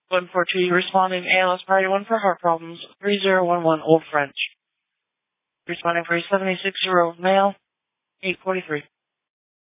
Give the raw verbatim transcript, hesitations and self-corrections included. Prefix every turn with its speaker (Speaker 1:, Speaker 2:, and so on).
Speaker 1: one four two, responding A L S Party one for heart problems, three zero one one Old French. Responding for a seventy-six-year-old male, eight forty-three.